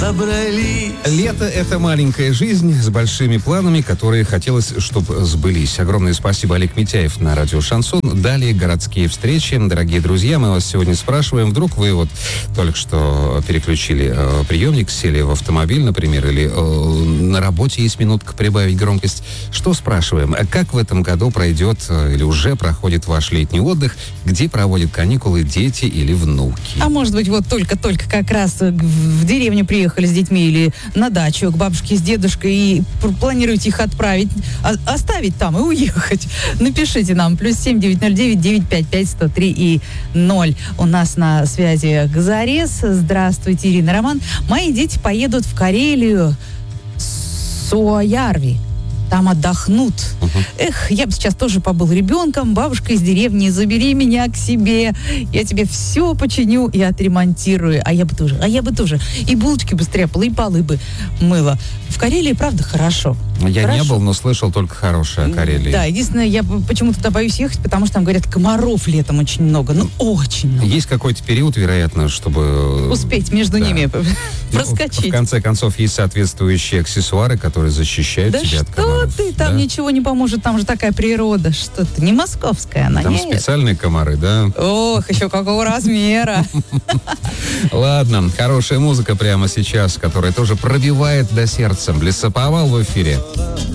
Набрались. Лето — это маленькая жизнь с большими планами, которые хотелось, чтобы сбылись. Огромное спасибо, Олег Митяев на радио «Шансон». Далее городские встречи. Дорогие друзья, мы вас сегодня спрашиваем, вдруг вы вот только что переключили приемник, сели в автомобиль, например, или на работе есть минутка прибавить громкость. Что спрашиваем? Как в этом году пройдет или уже проходит ваш летний отдых? Где проводят каникулы дети или внуки? А может быть, вот только как раз в деревню приехали с детьми или на дачу к бабушке с дедушкой и планируете их отправить, оставить там и уехать. Напишите нам +7 909 955 103 и 0. У нас на связи Газарес. Здравствуйте, Ирина, Роман. Мои дети поедут в Карелию, Суоярви. Там отдохнут. Эх, я бы сейчас тоже побыл ребенком. Бабушка из деревни, забери меня к себе. Я тебе все починю и отремонтирую. А я бы тоже. И булочки бы стряпала, и полы бы мыла. В Карелии, правда, хорошо. Я хорошо. не был, но слышал только хорошее о Карелии. Да, единственное, я почему-то туда боюсь ехать, потому что там, говорят, комаров летом очень много. Ну, очень много. Есть какой-то период, вероятно, чтобы... Успеть между ними проскочить. В конце концов, есть соответствующие аксессуары, которые защищают тебя от комаров. Да что ты, там ничего не поможет, там же такая природа, что ты, не московская она, там нет. специальные комары, да? Ох, еще какого размера. Ладно, хорошая музыка прямо сейчас, которая тоже пробивает до сердца. Лесоповал в эфире.